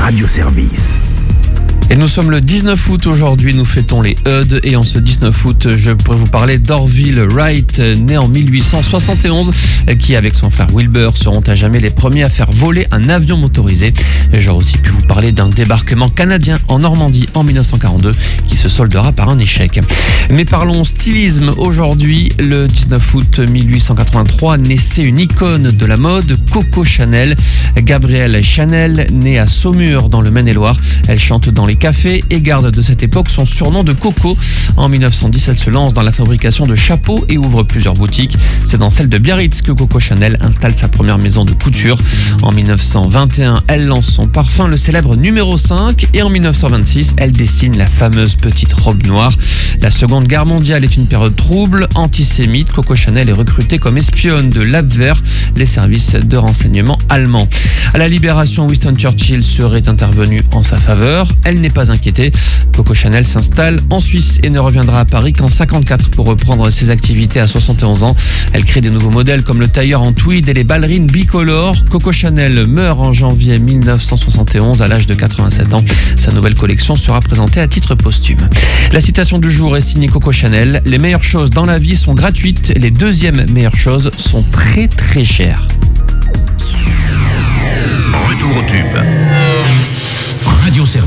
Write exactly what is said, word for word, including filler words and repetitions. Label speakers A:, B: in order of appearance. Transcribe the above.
A: Radio-Service.
B: Et nous sommes le dix-neuf août aujourd'hui, nous fêtons les Eudes et en ce dix-neuf août, je pourrais vous parler d'Orville Wright, né en mille huit cent soixante et onze, qui avec son frère Wilbur seront à jamais les premiers à faire voler un avion motorisé. J'aurais aussi pu vous parler d'un débarquement canadien en Normandie en mille neuf cent quarante-deux qui se soldera par un échec. Mais parlons stylisme aujourd'hui, le dix-neuf août mille huit cent quatre-vingt-trois naissait une icône de la mode, Coco Chanel. Gabrielle Chanel, née à Saumur dans le Maine-et-Loire, elle chante dans les cafés et garde de cette époque son surnom de Coco. En mille neuf cent dix, elle se lance dans la fabrication de chapeaux et ouvre plusieurs boutiques. C'est dans celle de Biarritz que Coco Chanel installe sa première maison de couture. En mille neuf cent vingt et un, elle lance son parfum, le célèbre numéro cinq, et en mille neuf cent vingt-six, elle dessine la fameuse petite robe noire. La Seconde Guerre mondiale est une période trouble, antisémite. Coco Chanel est recrutée comme espionne de l'Abwehr, les services de renseignement allemands. À la Libération, Winston Churchill serait intervenu en sa faveur. Elle n'est pas inquiétée. Coco Chanel s'installe en Suisse et ne reviendra à Paris qu'en cinquante-quatre pour reprendre ses activités à soixante et onze ans. Elle crée des nouveaux modèles comme le tailleur en tweed et les ballerines bicolores. Coco Chanel meurt en janvier mille neuf cent soixante et onze à l'âge de quatre-vingt-sept ans. Sa nouvelle collection sera présentée à titre posthume. La citation du jour est signée Coco Chanel. Les meilleures choses dans la vie sont gratuites. Les deuxièmes meilleures choses sont très très chères.
A: Retour au tube. Radio-Service.